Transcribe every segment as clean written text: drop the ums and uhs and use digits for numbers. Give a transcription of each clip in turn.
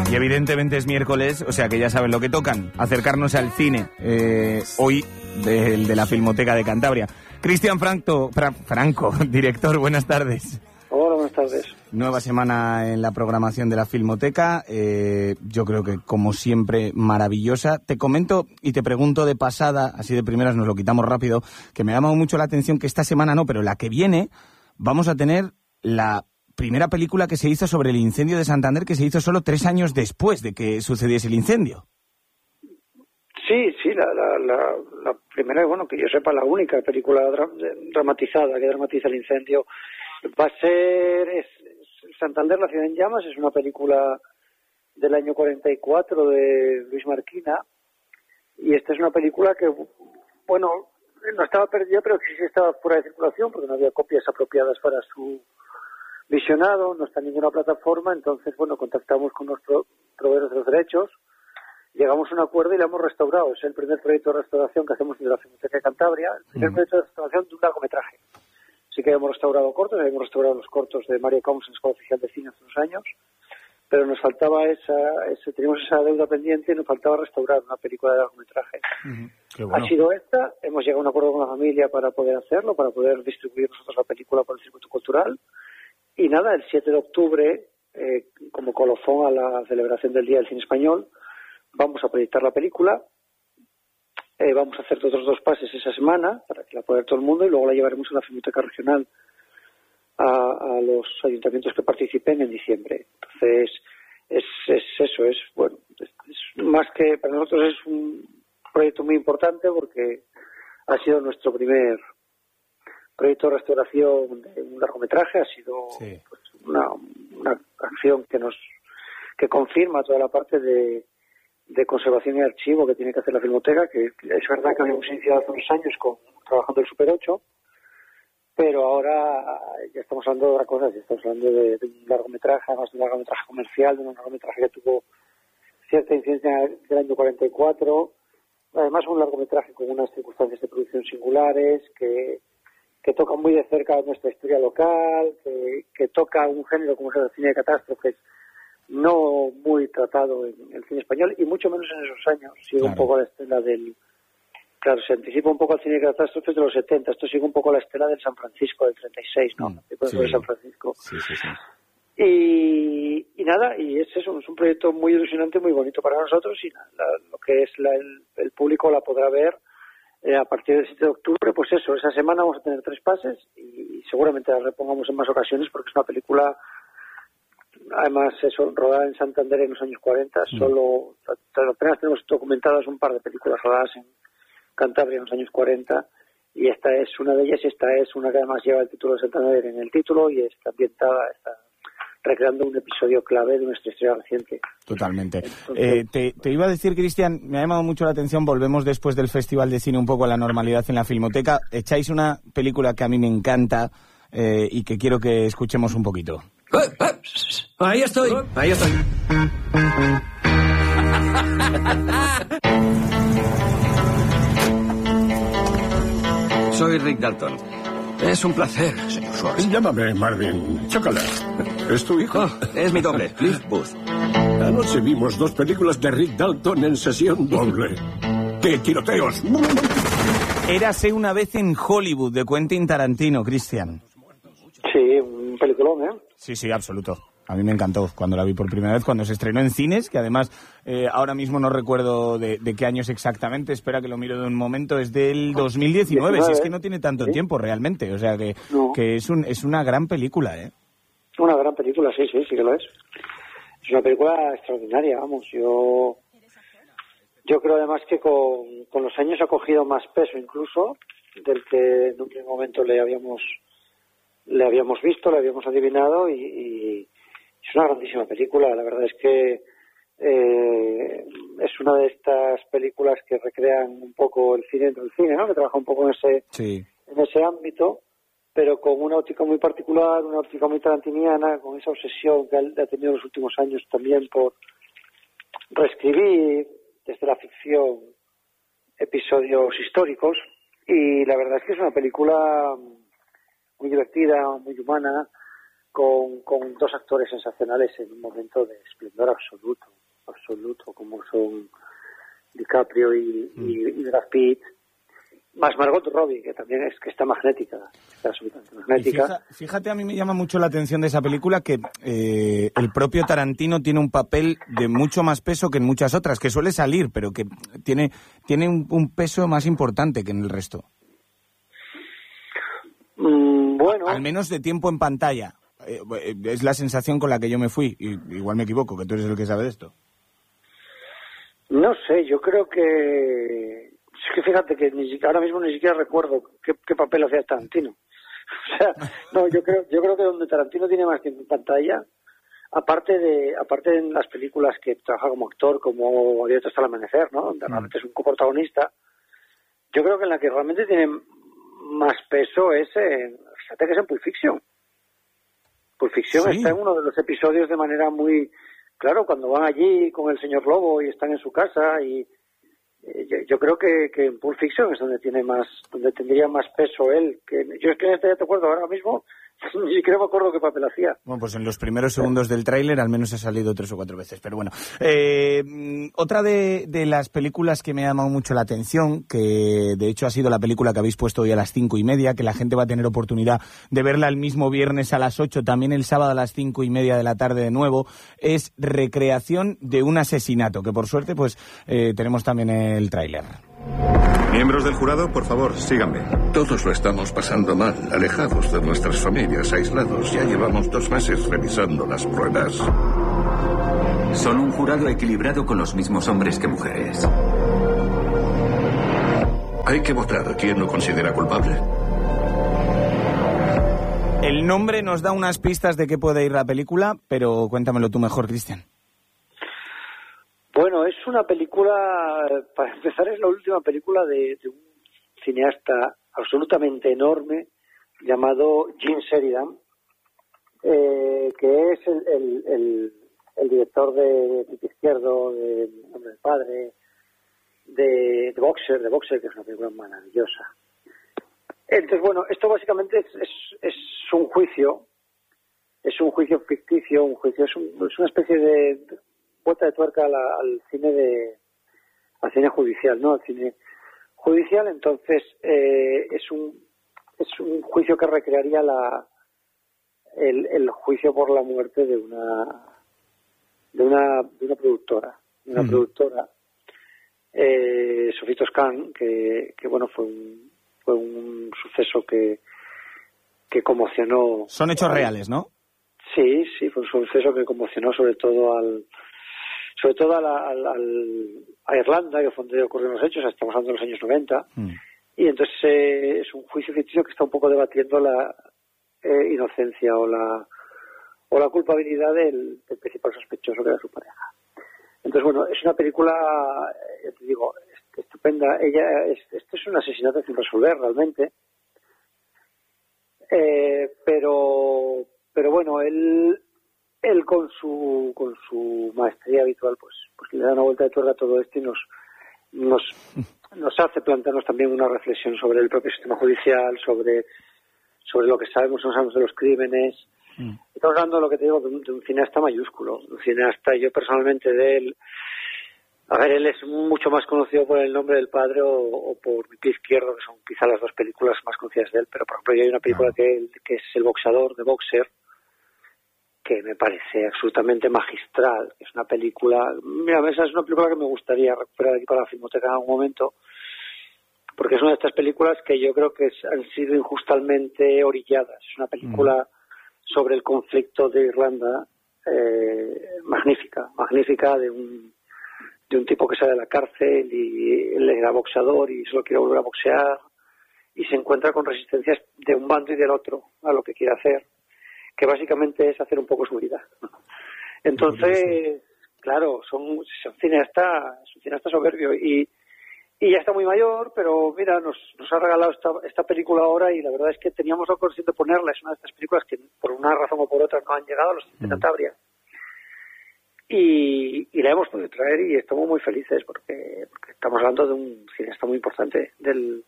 Y evidentemente es miércoles, o sea que ya saben lo que tocan, acercarnos al cine, hoy de la Filmoteca de Cantabria. Cristian Franco, director, buenas tardes. Hola, buenas tardes. Nueva semana en la programación de la Filmoteca, yo creo que como siempre maravillosa. Te comento y te pregunto de pasada, así de primeras nos lo quitamos rápido, que me ha llamado mucho la atención que esta semana no, pero la que viene vamos a tener la primera película que se hizo sobre el incendio de Santander, que se hizo solo 3 años después de que sucediese el incendio. Sí, la primera, bueno, que yo sepa, la única película dramatizada que dramatiza el incendio. Va a ser Santander, la ciudad en llamas, es una película del año 44 de Luis Marquina, y esta es una película que, bueno, no estaba perdida, pero que sí estaba fuera de circulación, porque no había copias apropiadas para su visionado, no está en ninguna plataforma. Entonces, bueno, contactamos con nuestros proveedores de los derechos, llegamos a un acuerdo y la hemos restaurado. Es el primer proyecto de restauración que hacemos desde la Filmoteca de Cantabria, el primer proyecto de restauración de un largometraje. Sí que hemos restaurado cortos, hemos restaurado los cortos de Mario Camus en la Escuela Oficial de Cine hace unos años, pero nos faltaba teníamos esa deuda pendiente y nos faltaba restaurar una película de largometraje. Qué bueno. Ha sido esta, hemos llegado a un acuerdo con la familia para poder hacerlo, para poder distribuir nosotros la película por el circuito cultural. Y nada, el 7 de octubre, como colofón a la celebración del Día del Cine Español, vamos a proyectar la película. Vamos a hacer otros 2 pases esa semana para que la pueda ver todo el mundo, y luego la llevaremos a la Filmoteca Regional a los ayuntamientos que participen en diciembre. Entonces, es más que, para nosotros es un proyecto muy importante porque ha sido nuestro primer proyecto de restauración de un largometraje. Ha sido pues, una acción que confirma toda la parte de conservación y archivo que tiene que hacer la Filmoteca, que es verdad que habíamos iniciado hace unos años trabajando el Super 8, pero ahora ya estamos hablando de otra cosa, ya estamos hablando de un largometraje, además de un largometraje comercial, de un largometraje que tuvo cierta incidencia del año 44, además un largometraje con unas circunstancias de producción singulares, que toca muy de cerca nuestra historia local, que toca un género como es el cine de catástrofes, no muy tratado en el cine español, y mucho menos en esos años. Sigue un poco la estela Claro, se anticipa un poco al cine de catástrofes de los 70. Esto sigue un poco la estela del San Francisco del 36, ¿no? De San Francisco. Sí. Y nada, y es eso, es un proyecto muy ilusionante, muy bonito para nosotros, y lo que es el público la podrá ver a partir del 7 de octubre. Pues eso, esa semana vamos a tener 3 pases y seguramente la repongamos en más ocasiones porque es una película, además, rodada en Santander en los años 40. Apenas tenemos documentadas un par de películas rodadas en Cantabria en los años 40, y esta es una de ellas, y esta es una que además lleva el título de Santander en el título y está ambientada, está recreando un episodio clave de nuestra historia reciente. Totalmente. Entonces, te iba a decir, Cristian, me ha llamado mucho la atención, volvemos después del Festival de Cine un poco a la normalidad en la Filmoteca. Echáis una película que a mí me encanta y que quiero que escuchemos un poquito. Ahí estoy. Soy Rick Dalton. Es un placer, señor Schwartz. Llámame Marvin. Chócala. ¿Es tu hijo? Es mi doble, Cliff Booth. Anoche vimos 2 películas de Rick Dalton en sesión doble. ¡Qué tiroteos! Érase una vez en Hollywood, de Quentin Tarantino, Cristian. Sí, un peliculón, ¿eh? Sí, absoluto. A mí me encantó cuando la vi por primera vez, cuando se estrenó en cines, que además ahora mismo no recuerdo de qué años exactamente, espera que lo miro de un momento, es del 2019, si es que no tiene tanto tiempo realmente, o sea que es una gran película, ¿eh? Una gran película, sí que lo es. Es una película extraordinaria, vamos, yo creo además que con los años ha cogido más peso incluso del que en un primer momento le habíamos visto, le habíamos adivinado, y es una grandísima película. La verdad es que es una de estas películas que recrean un poco el cine dentro del cine, ¿no? Que trabaja un poco en ese ámbito, pero con una óptica muy particular, una óptica muy tarantiniana, con esa obsesión que ha tenido en los últimos años también por reescribir desde la ficción episodios históricos. Y la verdad es que es una película muy divertida, muy humana, con 2 actores sensacionales en un momento de esplendor absoluto. absoluto, como son DiCaprio y Brad Pitt, más Margot Robbie, que también está magnética, está absolutamente magnética. Fíjate, a mí me llama mucho la atención de esa película que el propio Tarantino tiene un papel de mucho más peso que en muchas otras, que suele salir, pero que tiene un peso más importante que en el resto. Bueno. Al menos de tiempo en pantalla. Es la sensación con la que yo me fui. Y igual me equivoco, que tú eres el que sabe de esto. No sé, yo creo que... Es que fíjate que ahora mismo ni siquiera recuerdo qué papel hacía Tarantino. O sea, no, yo creo que donde Tarantino tiene más tiempo en pantalla, aparte de en las películas que trabaja como actor, como Abierto hasta el amanecer, ¿no? Donde realmente es un coprotagonista, yo creo que en la que realmente tiene más peso es fíjate que es en Pulp Fiction. Pulp Fiction está en uno de los episodios de manera muy... Claro, cuando van allí con el señor Lobo y están en su casa y... Yo creo que en Pulp Fiction es donde tendría más peso él. Yo es que te acuerdo ahora mismo, ni siquiera me acuerdo qué papel hacía. Bueno, pues en los primeros segundos del tráiler al menos ha salido 3 o 4 veces, pero bueno. Otra de las películas que me ha llamado mucho la atención, que de hecho ha sido la película que habéis puesto hoy a las 5:30, que la gente va a tener oportunidad de verla el mismo viernes a las 8, también el sábado a las 5:30 de la tarde de nuevo, es Recreación de un asesinato, que por suerte pues tenemos también el tráiler. Miembros del jurado, por favor, síganme. Todos lo estamos pasando mal, alejados de nuestras familias, aislados. Ya llevamos 2 meses revisando las pruebas. Son un jurado equilibrado con los mismos hombres que mujeres. Hay que votar. ¿Quién lo considera culpable? El nombre nos da unas pistas de qué puede ir la película, pero cuéntamelo tú mejor, Cristian. Bueno, es una película, para empezar, es la última película de un cineasta absolutamente enorme llamado Gene Sheridan, que es el director de Pie Izquierdo, de Hombre del Padre, de Boxer, que es una película maravillosa. Entonces, bueno, esto básicamente es un juicio ficticio, es una especie de vuelta de tuerca al cine judicial, ¿no? Al cine judicial. Entonces es un juicio que recrearía el juicio por la muerte de una productora, Sophie Toscan, que bueno, fue un suceso que conmocionó. Son hechos reales, ¿no? Sí, fue un suceso que conmocionó sobre todo a Irlanda, que fue donde ocurrieron los hechos, estamos hablando de los años 90, y entonces es un juicio ficticio que está un poco debatiendo la inocencia o la culpabilidad del principal sospechoso, que era su pareja. Entonces, bueno, es una película, ya te digo, estupenda. Esto es un asesinato sin resolver realmente, pero bueno, él con su maestría habitual pues le da una vuelta de tuerca a todo esto y nos hace plantearnos también una reflexión sobre el propio sistema judicial, sobre lo que sabemos o no sabemos de los crímenes. Estamos hablando de lo que te digo, de un cineasta mayúsculo, un cineasta. Yo personalmente de él, él es mucho más conocido por El nombre del padre o por Mi pie izquierdo, que son quizá las dos películas más conocidas de él, pero por ejemplo hay una película que es El boxeador, de Boxer, que me parece absolutamente magistral. Es una película, mira, esa es una película que me gustaría recuperar aquí para la Filmoteca en algún momento, porque es una de estas películas que yo creo que han sido injustamente orilladas. Es una película sobre el conflicto de Irlanda, magnífica, de un tipo que sale de la cárcel y él era boxeador y solo quiere volver a boxear y se encuentra con resistencias de un bando y del otro a lo que quiere hacer, que básicamente es hacer un poco su vida. Entonces, claro, es un cineasta soberbio y ya está muy mayor, pero mira, nos ha regalado esta película ahora y la verdad es que teníamos la ocasión de ponerla. Es una de estas películas que por una razón o por otra no han llegado a los cines de Cantabria. Y la hemos podido traer y estamos muy felices porque estamos hablando de un cineasta muy importante, de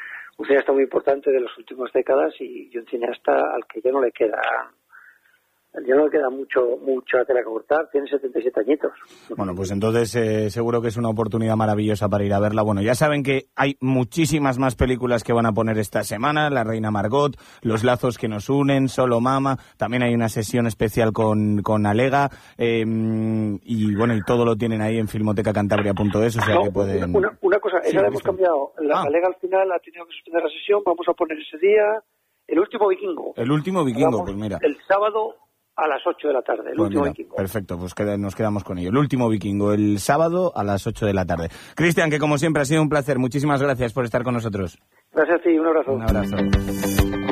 las últimas décadas y un cineasta al que ya no le queda Ya no le queda mucha tela que cortar, tiene 77 añitos. Bueno, pues entonces seguro que es una oportunidad maravillosa para ir a verla. Bueno, ya saben que hay muchísimas más películas que van a poner esta semana, La Reina Margot, Los lazos que nos unen, Solo Mama, también hay una sesión especial con Alega, y bueno, y todo lo tienen ahí en filmotecacantabria.es, o sea que pueden... Una cosa, Sí, esa la hemos cambiado. Alega al final ha tenido que suspender la sesión, vamos a poner ese día El último vikingo. El último vikingo, pues mira. El sábado a las 8 de la tarde, el último vikingo. Perfecto, pues nos quedamos con ello. El último vikingo, el sábado a las 8 de la tarde. Cristian, que como siempre ha sido un placer. Muchísimas gracias por estar con nosotros. Gracias a ti, un abrazo. Un abrazo.